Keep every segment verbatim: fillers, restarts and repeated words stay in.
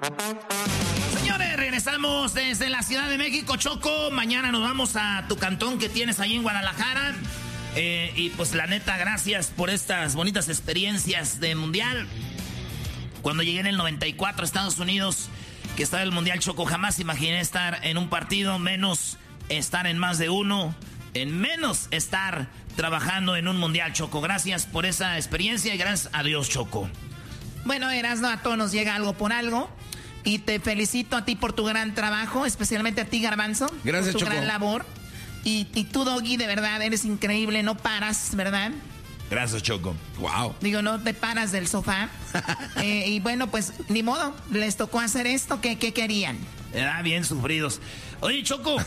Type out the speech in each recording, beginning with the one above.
Señores, regresamos desde la Ciudad de México, Choco. Mañana nos vamos a tu cantón que tienes ahí en Guadalajara. Eh, y pues la neta, gracias por estas bonitas experiencias de Mundial. Cuando llegué en el noventa y cuatro a Estados Unidos, que estaba el Mundial, Choco, jamás imaginé estar en un partido, menos estar en más de uno, en menos estar trabajando en un Mundial, Choco. Gracias por esa experiencia y gracias a Dios, Choco. Bueno, Erasno, a todos nos llega algo por algo. Y te felicito a ti por tu gran trabajo, especialmente a ti, Garbanzo. Gracias, por tu Choco. gran labor. Y, y tú, Doggy, de verdad, eres increíble, no paras, ¿verdad? Gracias, Choco. Wow. Digo, no te paras del sofá. eh, y bueno, pues, ni modo, les tocó hacer esto. ¿Qué, qué querían? Ah, bien sufridos. Oye, Choco,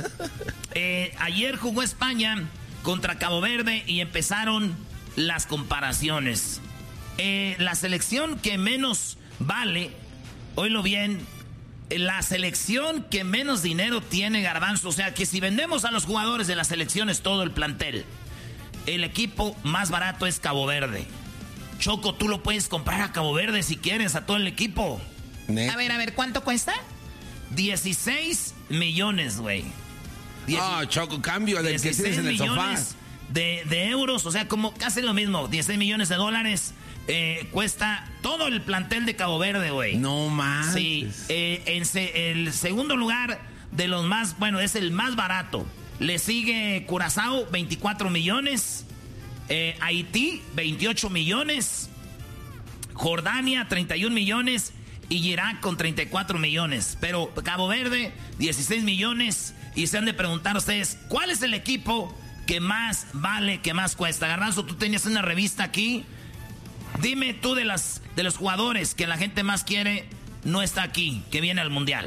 eh, ayer jugó España contra Cabo Verde y empezaron las comparaciones. Eh, la selección que menos vale, oílo bien, la selección que menos dinero tiene, Garbanzo. O sea, que si vendemos a los jugadores de las selecciones todo el plantel, el equipo más barato es Cabo Verde. Choco, tú lo puedes comprar a Cabo Verde si quieres, a todo el equipo. ¿Nee? A ver, a ver, ¿cuánto cuesta? dieciséis millones, güey. Ah, oh, Choco, cambio del que tienes en el sofá. De, de euros, o sea, como casi lo mismo. dieciséis millones de dólares eh, cuesta todo el plantel de Cabo Verde, güey. No más. Sí, eh, en se, el segundo lugar de los más, bueno, es el más barato. Le sigue Curazao, veinticuatro millones. Eh, Haití, veintiocho millones. Jordania, treinta y un millones. Y Irak con treinta y cuatro millones. Pero Cabo Verde, dieciséis millones. Y se han de preguntar ustedes, ¿cuál es el equipo que más vale, que más cuesta? Garbanzo, tú tenías una revista aquí. Dime tú de las de los jugadores que la gente más quiere, no está aquí, que viene al Mundial.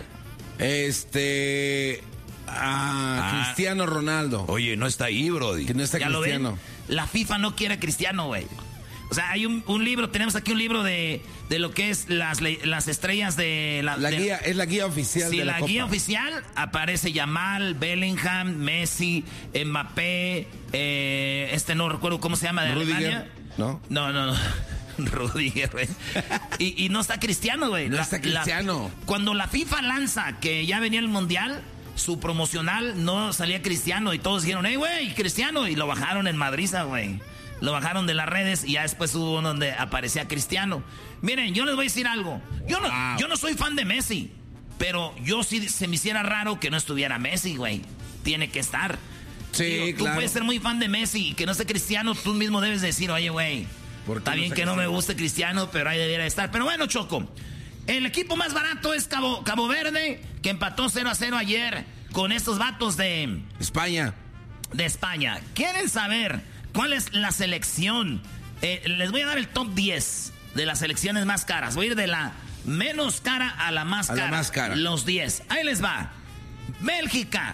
Este... Ah, Ah. Cristiano Ronaldo. Oye, no está ahí, brody. Que no está ¿Ya lo Cristiano. ven? La FIFA no quiere a Cristiano, güey. O sea, hay un, un libro, tenemos aquí un libro de, de lo que es las, las estrellas de la... La de, guía, es la guía oficial sí, de la, la Copa. guía oficial aparece Yamal, Bellingham, Messi, Mbappé, eh, este no recuerdo cómo se llama, de Rudiger, Alemania. ¿no? No, no, no. Rudiger, güey. Y, y no está Cristiano, güey. No La- está Cristiano. la- cuando la FIFA lanza que ya venía el Mundial, su promocional no salía Cristiano y todos dijeron, hey, güey, Cristiano. Y lo bajaron en Madriza, güey. Lo bajaron de las redes y ya después hubo uno donde aparecía Cristiano. Miren, yo les voy a decir algo. Yo no, Wow. yo no soy fan de Messi, pero yo sí se me hiciera raro que no estuviera Messi, güey. Tiene que estar. Sí, Digo, tú claro. puedes ser muy fan de Messi y que no esté Cristiano, tú mismo debes decir, oye, güey, ¿Por qué está no bien está que no me Cristiano? guste Cristiano, pero ahí debiera estar. Pero bueno, Choco, el equipo más barato es Cabo, Cabo Verde, que empató cero a cero ayer con estos vatos de, España. de España. ¿Quieren saber cuál es la selección? Eh, les voy a dar el top diez de las selecciones más caras. Voy a ir de la menos cara a la más A la cara. más cara. Los diez. Ahí les va. Bélgica,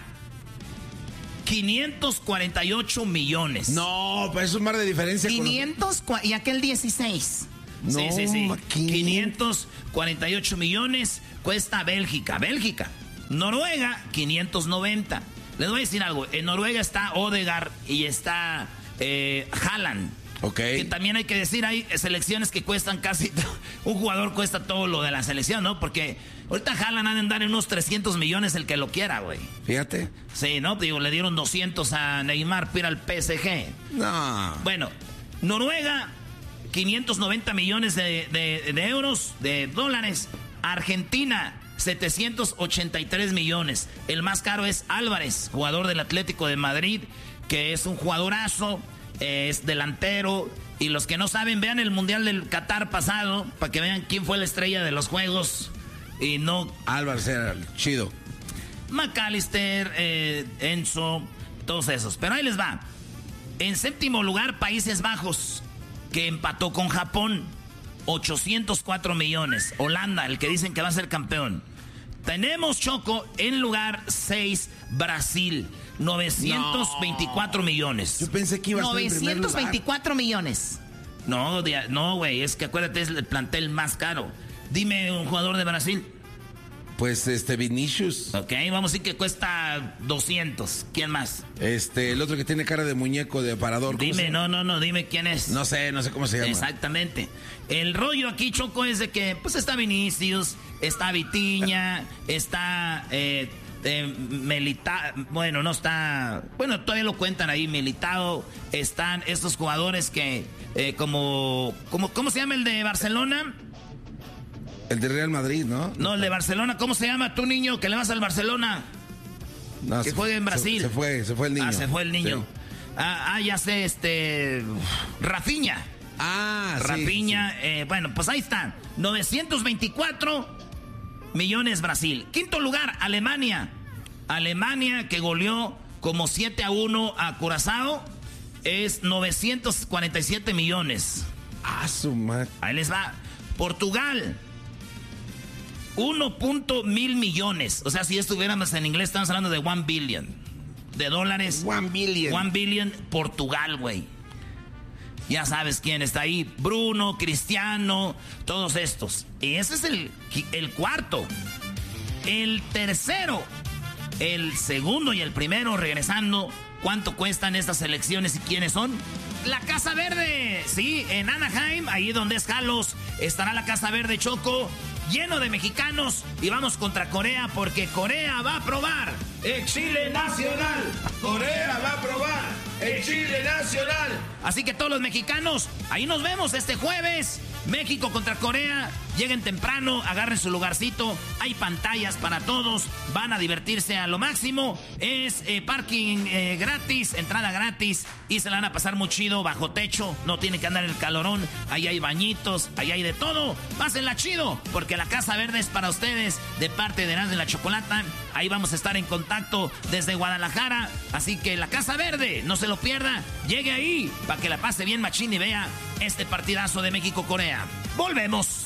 quinientos cuarenta y ocho millones. No, pues es un mar de diferencia. con los- quinientos cua- y aquel dieciséis. No, sí, sí, sí. ma- quinientos cuarenta y ocho millones cuesta Bélgica. Bélgica. Noruega, quinientos noventa. Les voy a decir algo. En Noruega está Odegaard y está eh, Haaland. Ok. Que también hay que decir, hay selecciones que cuestan casi... Un jugador cuesta todo lo de la selección, ¿no? Porque ahorita Haaland ha de andar en unos trescientos millones el que lo quiera, güey. Fíjate. Sí, ¿no? Digo, le dieron doscientos a Neymar para ir al P S G. No. Bueno, Noruega, quinientos noventa millones de, de- de euros, de dólares. Argentina, setecientos ochenta y tres millones. El más caro es Álvarez, jugador del Atlético de Madrid, que es un jugadorazo, es delantero. Y los que no saben, vean el Mundial del Qatar pasado, para que vean quién fue la estrella de los juegos. Y no Álvarez era chido. McAllister, eh, Enzo, todos esos. Pero ahí les va. En séptimo lugar, Países Bajos, que empató con Japón, ochocientos cuatro millones. Holanda, el que dicen que va a ser campeón. Tenemos, Choco, en lugar seis, Brasil, novecientos veinticuatro millones. Yo pensé que iba a estar en primer lugar. novecientos veinticuatro millones. No, de- no, güey, es que acuérdate, es el plantel más caro. Dime un jugador de Brasil. Pues este, Vinicius. Ok, vamos a decir que cuesta doscientos. ¿Quién más? Este, el otro que tiene cara de muñeco de aparador. Dime, no, no, no, dime quién es. No sé, no sé cómo se llama. Exactamente. El rollo aquí, Choco, es de que, pues está Vinicius, está Vitinha, está eh, eh, Militao, bueno, no está, bueno, todavía lo cuentan ahí, Militao, están estos jugadores que, eh, como, como, ¿cómo se llama el de Barcelona? El de Real Madrid, ¿no? No, el de Barcelona, ¿cómo se llama tú, niño, que le vas al Barcelona? No, que se, juegue en Brasil. Se, se fue, se fue el niño. Ah, se fue el niño. Sí. Ah, ah, ya sé, este, Rafinha. Ah, Rafinha, sí, sí. Eh, bueno, pues ahí está. novecientos veinticuatro millones Brasil. Quinto lugar, Alemania. Alemania que goleó como siete a uno a Curazao. Es novecientos cuarenta y siete millones. Ah, su madre. Ahí les va. Portugal. uno punto mil millones. O sea, si estuviéramos en inglés, estamos hablando de one billion. De dólares. One billion. One billion, Portugal, güey. Ya sabes quién está ahí. Bruno, Cristiano, todos estos. Y ese es el, el cuarto. El tercero. El segundo y el primero, regresando. ¿Cuánto cuestan estas elecciones y quiénes son? La Casa Verde. Sí, en Anaheim, ahí donde es Carlos, estará la Casa Verde, Choco. Lleno de mexicanos y vamos contra Corea porque Corea va a probar el Chile Nacional. Corea va a probar el Chile Nacional. Así que todos los mexicanos, ahí nos vemos este jueves. México contra Corea. Lleguen temprano, agarren su lugarcito. Hay pantallas para todos. Van a divertirse a lo máximo. Es eh, parking eh, gratis, entrada gratis. Y se la van a pasar muy chido bajo techo. No tienen que andar en el calorón. Ahí hay bañitos, ahí hay de todo. Pásenla chido, porque la Casa Verde es para ustedes. De parte de Erasmo de la Chocolata. Ahí vamos a estar en contacto desde Guadalajara. Así que la Casa Verde, no se lo pierda. Llegue ahí para que la pase bien machín y vea este partidazo de México-Corea. Volvemos.